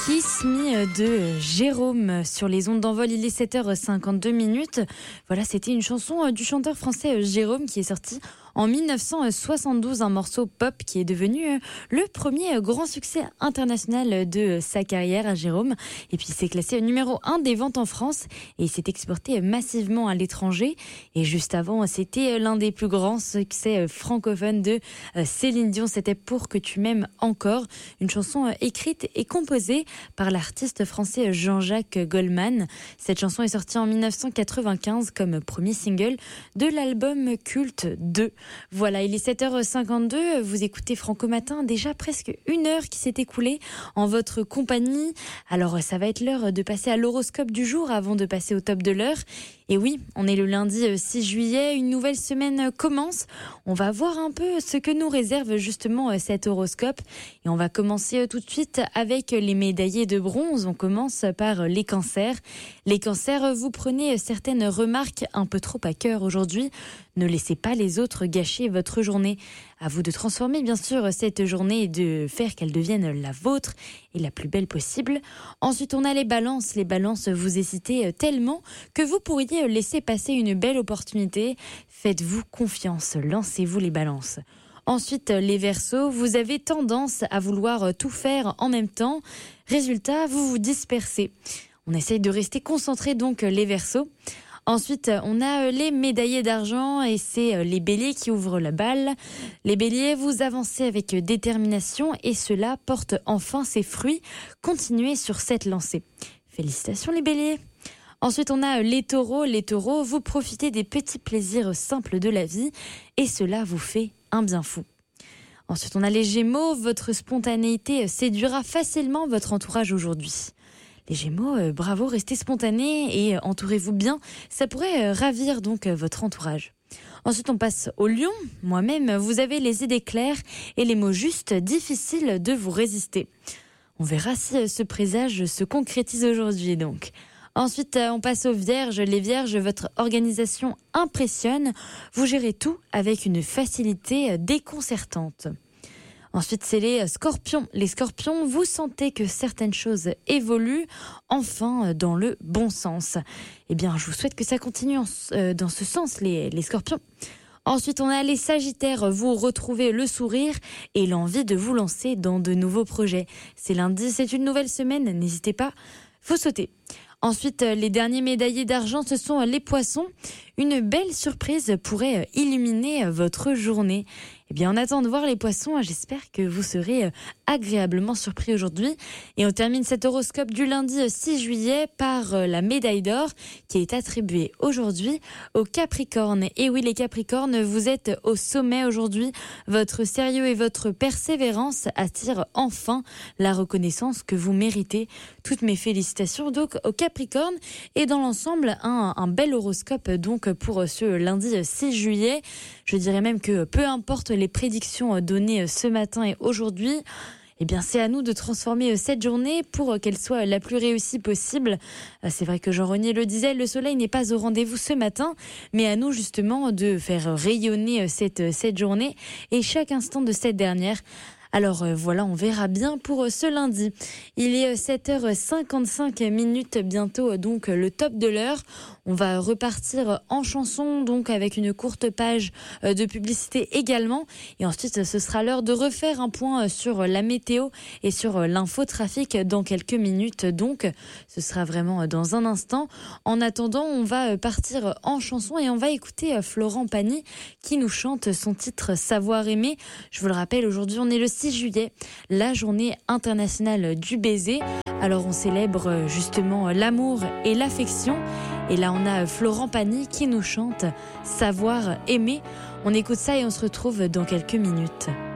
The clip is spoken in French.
Kiss Me de Jérôme sur les ondes d'envol. Il est 7h52. Voilà, c'était une chanson du chanteur français Jérôme qui est sortie en 1972, un morceau pop qui est devenu le premier grand succès international de sa carrière à Jérôme. Et puis il s'est classé numéro 1 des ventes en France et il s'est exporté massivement à l'étranger. Et juste avant, c'était l'un des plus grands succès francophones de Céline Dion. C'était Pour que tu m'aimes encore, une chanson écrite et composée par l'artiste français Jean-Jacques Goldman. Cette chanson est sortie en 1995 comme premier single de l'album culte 2. Voilà, il est 7h52, vous écoutez Franco Matin, déjà presque une heure qui s'est écoulée en votre compagnie. Alors ça va être l'heure de passer à l'horoscope du jour avant de passer au top de l'heure. Et oui, on est le lundi 6 juillet, une nouvelle semaine commence. On va voir un peu ce que nous réserve justement cet horoscope. Et on va commencer tout de suite avec les médaillés de bronze. On commence par les cancers. Les cancers, vous prenez certaines remarques un peu trop à cœur aujourd'hui. Ne laissez pas les autres gâcher votre journée. À vous de transformer bien sûr cette journée et de faire qu'elle devienne la vôtre et la plus belle possible. Ensuite, on a les balances. Les balances, vous hésitez tellement que vous pourriez laisser passer une belle opportunité. Faites-vous confiance, lancez-vous les balances. Ensuite, les Verseaux, vous avez tendance à vouloir tout faire en même temps. Résultat, vous vous dispersez. On essaye de rester concentré donc les Verseaux. Ensuite, on a les médaillés d'argent et c'est les béliers qui ouvrent la balle. Les béliers, vous avancez avec détermination et cela porte enfin ses fruits. Continuez sur cette lancée. Félicitations les béliers. Ensuite, on a les taureaux. Les taureaux, vous profitez des petits plaisirs simples de la vie et cela vous fait un bien fou. Ensuite, on a les gémeaux. Votre spontanéité séduira facilement votre entourage aujourd'hui. Les Gémeaux, bravo, restez spontanés et entourez-vous bien. Ça pourrait ravir donc votre entourage. Ensuite, on passe au Lion. Moi-même, vous avez les idées claires et les mots justes, difficiles de vous résister. On verra si ce présage se concrétise aujourd'hui donc. Ensuite, on passe aux Vierges. Les Vierges, votre organisation impressionne. Vous gérez tout avec une facilité déconcertante. Ensuite, c'est les Scorpions. Les Scorpions, vous sentez que certaines choses évoluent enfin dans le bon sens. Eh bien, je vous souhaite que ça continue dans ce sens, les Scorpions. Ensuite, on a les Sagittaires. Vous retrouvez le sourire et l'envie de vous lancer dans de nouveaux projets. C'est lundi, c'est une nouvelle semaine. N'hésitez pas, faut sauter. Ensuite, les derniers médaillés d'argent, ce sont les Poissons. Une belle surprise pourrait illuminer votre journée. Eh bien, en attendant de voir les Poissons, j'espère que vous serez agréablement surpris aujourd'hui. Et on termine cet horoscope du lundi 6 juillet par la médaille d'or qui est attribuée aujourd'hui aux Capricornes. Et oui, les Capricornes, vous êtes au sommet aujourd'hui. Votre sérieux et votre persévérance attirent enfin la reconnaissance que vous méritez. Toutes mes félicitations donc aux Capricornes. Et dans l'ensemble, un bel horoscope donc pour ce lundi 6 juillet. Je dirais même que peu importe les prédictions données ce matin et aujourd'hui, eh bien, c'est à nous de transformer cette journée pour qu'elle soit la plus réussie possible. C'est vrai que Jean-Renier le disait, le soleil n'est pas au rendez-vous ce matin, mais à nous justement de faire rayonner cette journée et chaque instant de cette dernière. Alors voilà, on verra bien pour ce lundi. Il est 7h55, bientôt donc le top de l'heure. On va repartir en chanson, donc avec une courte page de publicité également. Et ensuite, ce sera l'heure de refaire un point sur la météo et sur l'infotrafic dans quelques minutes. Donc, ce sera vraiment dans un instant. En attendant, on va partir en chanson et on va écouter Florent Pagny qui nous chante son titre Savoir aimer. Je vous le rappelle, aujourd'hui, on est le 6 juillet, la journée internationale du baiser. Alors, on célèbre justement l'amour et l'affection. Et là, on a Florent Pagny qui nous chante Savoir aimer. On écoute ça et on se retrouve dans quelques minutes.